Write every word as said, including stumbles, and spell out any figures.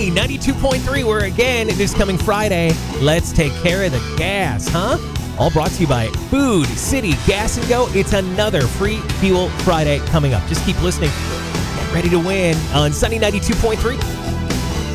Sunny ninety-two point three, where again, this coming Friday, let's take care of the gas, huh? All brought to you by Food City Gas and Go. It's another free Fuel Friday coming up. Just keep listening. Get ready to win on Sunny ninety-two point three.